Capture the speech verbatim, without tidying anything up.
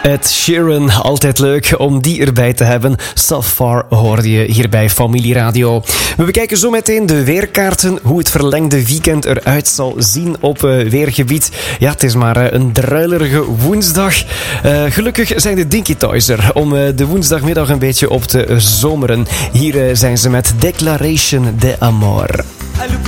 Ed Sheeran, altijd leuk om die erbij te hebben. So Far hoorde je hier bij Familie Radio. We bekijken zo meteen de weerkaarten, hoe het verlengde weekend eruit zal zien op uh, weergebied. Ja, het is maar uh, een druilerige woensdag. Uh, gelukkig zijn de Dinky Toys er om uh, de woensdagmiddag een beetje op te zomeren. Hier uh, zijn ze met Declaration de Amor.